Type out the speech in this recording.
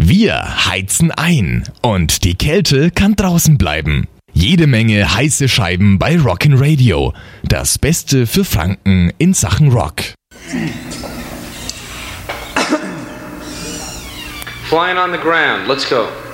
Wir heizen ein und die Kälte kann draußen bleiben. Jede Menge heiße Scheiben bei Rockin' Radio. Das Beste für Franken in Sachen Rock. Flying on the ground, let's go.